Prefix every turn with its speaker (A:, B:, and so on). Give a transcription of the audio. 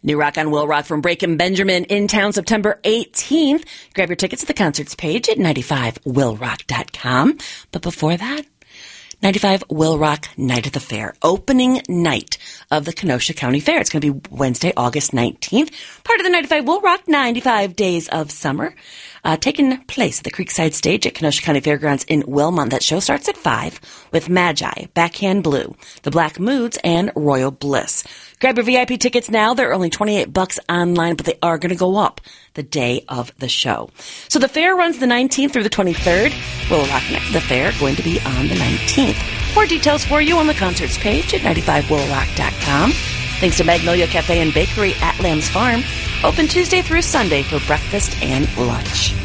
A: New Rock on Will Rock from Breakin' Benjamin in town September 18th. Grab your tickets at the concerts page at 95willrock.com. But before that, 95 Will Rock Night at the Fair, opening night of the Kenosha County Fair. It's going to be Wednesday, August 19th, part of the 95 Will Rock 95 Days of Summer, taking place at the Creekside Stage at Kenosha County Fairgrounds in Wilmont. That show starts at 5 with Magi, Backhand Blue, The Black Moods, and Royal Bliss. Grab your VIP tickets now. They're only $28 online, but they are going to go up the day of the show. So the fair runs the 19th through the 23rd. Will Rock Night at the Fair going to be on the 19th. More details for you on the concerts page at 95willrock.com. Thanks to Magnolia Cafe and Bakery at Lamb's Farm. Open Tuesday through Sunday for breakfast and lunch.